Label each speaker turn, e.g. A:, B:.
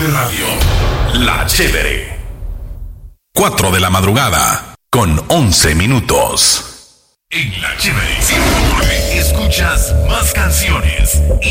A: radio. La Chévere. 4 de la madrugada, con 11 minutos. En La Chévere 100.9 escuchas más canciones